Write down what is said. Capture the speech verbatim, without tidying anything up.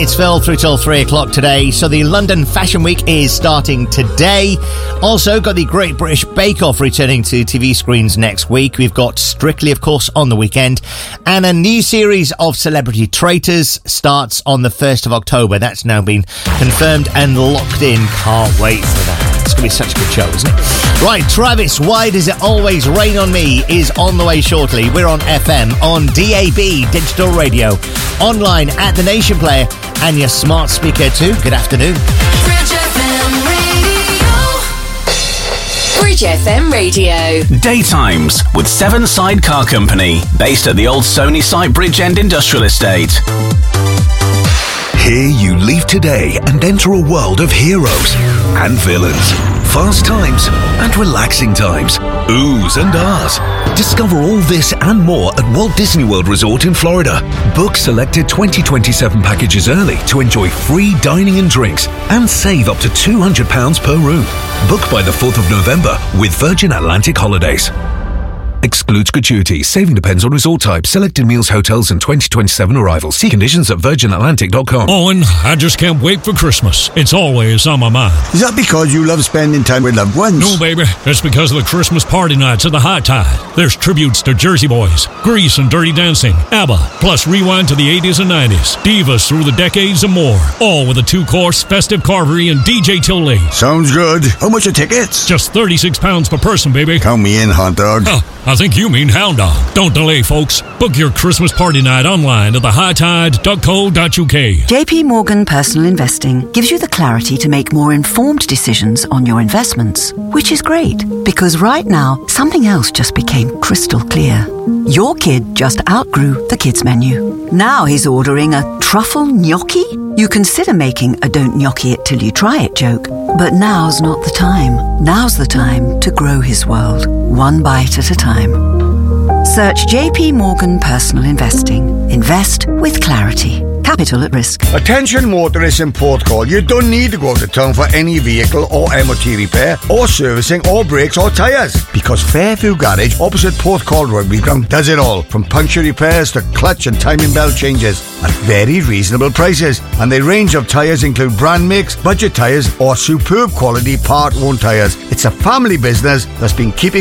It's Phil through till three o'clock today. So the London Fashion Week is starting today. Also got the Great British Bake Off returning to T V screens next week. We've got Strictly, of course, on the weekend. And a new series of Celebrity Traitors starts on the first of October. That's now been confirmed and locked in. Can't wait for that. It's going to be such a good show, isn't it? Right, Travis, Why Does It Always Rain on Me is on the way shortly. We're on F M, on D A B, digital radio, online at The Nation Player, and your smart speaker too. Good afternoon. Bridge F M Radio. Bridge F M Radio. Daytimes with Seven Side Car Company, based at the old Sony Site Bridgend Industrial Estate. Here you leave today and enter a world of heroes and villains, fast times and relaxing times, oohs and ahs. Discover all this and more at Walt Disney World Resort in Florida. Book selected twenty twenty-seven packages early to enjoy free dining and drinks and save up to two hundred pounds per room. Book by the fourth of November with Virgin Atlantic Holidays. Excludes gratuity. Saving depends on resort type. Selected meals, hotels, and twenty twenty-seven arrivals. See conditions at virgin atlantic dot com. Owen, I just can't wait for Christmas. It's always on my mind. Is that because you love spending time with loved ones? No, baby. It's because of the Christmas party nights at the High Tide. There's tributes to Jersey Boys, Grease and Dirty Dancing, ABBA, plus rewind to the eighties and nineties, divas through the decades and more. All with a two-course festive carvery and D J Tilly. Sounds good. How much are tickets? Just thirty-six pounds per person, baby. Count me in, hot dog. Oh, I think you mean hound dog. Don't delay, folks. Book your Christmas party night online at the high tide dot co dot uk. J P Morgan Personal Investing gives you the clarity to make more informed decisions on your investments, which is great because right now something else just became crystal clear. Your kid just outgrew the kids menu. Now he's ordering a truffle gnocchi? You consider making a don't gnocchi it till you try it joke, but now's not the time. Now's the time to grow his world, one bite at a time. Search J P Morgan Personal Investing. Invest with clarity. Capital at risk. Attention motorists in Porthcawl, you don't need to go to town for any vehicle or M O T repair or servicing or brakes or tyres, because Fairview Garage opposite Porthcawl Rugby Ground does it all, from puncture repairs to clutch and timing belt changes at very reasonable prices. And their range of tyres include brand makes, budget tyres or superb quality part-worn tyres. It's a family business that's been keeping